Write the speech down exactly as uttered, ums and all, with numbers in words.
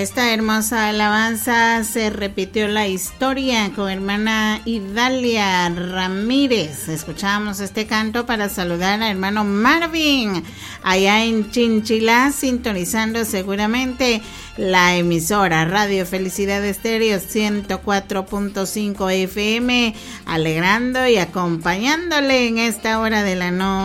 esta hermosa alabanza se repitió la historia con hermana Idalia Ramírez. Escuchamos este canto para saludar a hermano Marvin, allá en Chinchilá, sintonizando seguramente la emisora Radio Felicidad Estéreo ciento cuatro punto cinco F M, alegrando y acompañándole en esta hora de la noche.